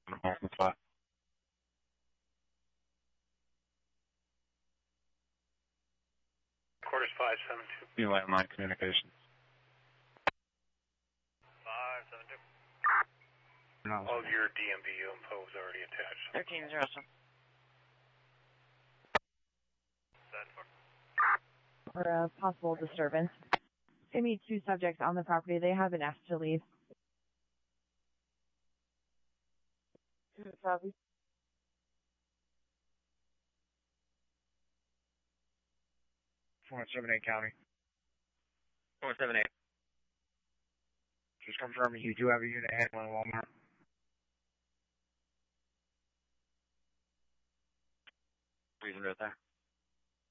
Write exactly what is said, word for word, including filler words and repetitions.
on the parking spot. Quarters five seven two. Be landline communications. Five seven two. No. All of your D M V info is already attached. Thirteen zero seven. For a possible disturbance. They meet two subjects on the property. They have been asked to leave. Copy. four seven eight County. Four seven eight. Just confirming you do have a unit handling Walmart. Please note that.